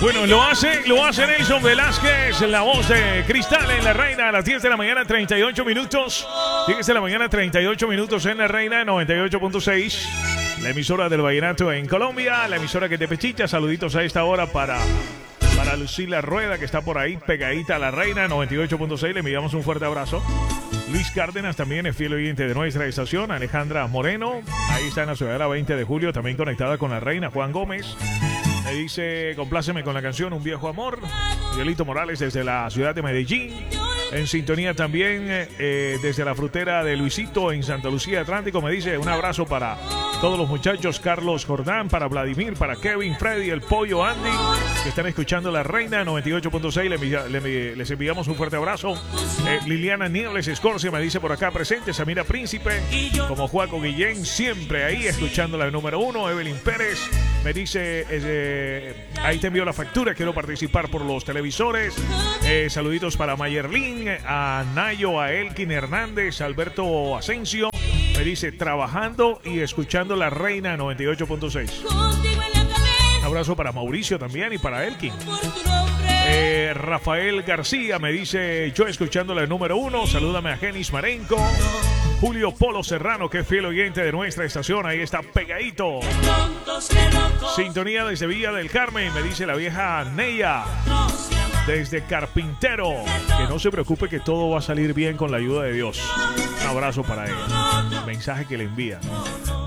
Bueno, lo hace Nelson Velázquez, la voz de Cristal en La Reina a las 10 de la mañana, 38 minutos. 10 de la mañana, 38 minutos en La Reina, 98.6. La emisora del vallenato en Colombia, la emisora que te pechicha. Saluditos a esta hora para Lucila Rueda, que está por ahí pegadita a La Reina, 98.6. Le enviamos un fuerte abrazo. Luis Cárdenas también es fiel oyente de nuestra estación. Alejandra Moreno, ahí está en la ciudadela 20 de julio, también conectada con La Reina. Juan Gómez me dice, compláceme con la canción Un Viejo Amor. Miguelito Morales desde la ciudad de Medellín. En sintonía también desde la frutera de Luisito en Santa Lucía Atlántico. Me dice un abrazo para todos los muchachos. Carlos Jordán, para Vladimir, para Kevin, Freddy, el Pollo, Andy, que están escuchando La Reina 98.6. Les enviamos un fuerte abrazo. Liliana Niebles Escorcia me dice por acá presente. Samira Príncipe, como Juaco Guillén, siempre ahí escuchando la número 1. Evelyn Pérez me dice, ahí te envío la factura, quiero participar por los televisores. Saluditos para Mayerlin, a Nayo, a Elkin Hernández, Alberto Asensio. Me dice, trabajando y escuchando La Reina 98.6. Un abrazo para Mauricio también y para Elkin. Rafael García me dice, yo escuchando la número 1. Salúdame a Genis Marenco. Julio Polo Serrano, que es fiel oyente de nuestra estación, ahí está pegadito. Sintonía desde Villa del Carmen, me dice la vieja Neya. Desde Carpintero, que no se preocupe, que todo va a salir bien con la ayuda de Dios. Un abrazo para ella. El mensaje que le envía.